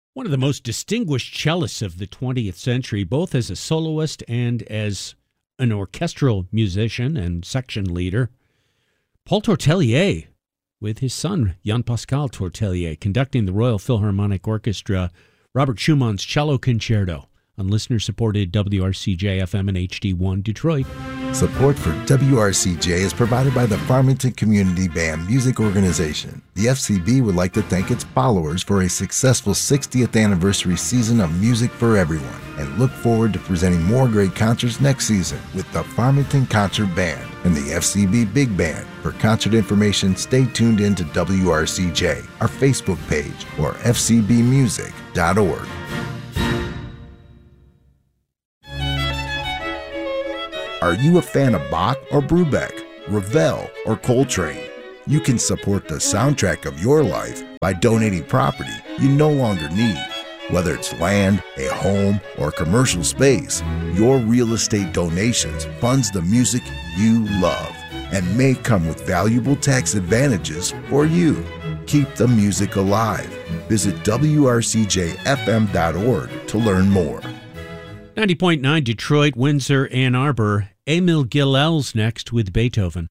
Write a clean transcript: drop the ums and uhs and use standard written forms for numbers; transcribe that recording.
One of the most distinguished cellists of the 20th century, both as a soloist and as an orchestral musician and section leader, Paul Tortelier, with his son, Jean-Pascal Tortelier, conducting the Royal Philharmonic Orchestra, Robert Schumann's Cello Concerto on listener-supported WRCJ-FM and HD1 Detroit. Support for WRCJ is provided by the Farmington Community Band Music Organization. The FCB would like to thank its followers for a successful 60th anniversary season of music for everyone and look forward to presenting more great concerts next season with the Farmington Concert Band and the FCB Big Band. For concert information, stay tuned in to WRCJ, our Facebook page, or fcbmusic.org. Are you a fan of Bach or Brubeck, Ravel or Coltrane? You can support the soundtrack of your life by donating property you no longer need. Whether it's land, a home, or commercial space, your real estate donations funds the music you love and may come with valuable tax advantages for you. Keep the music alive. Visit WRCJFM.org to learn more. 90.9 Detroit, Windsor, Ann Arbor. Emil Gilels next with Beethoven.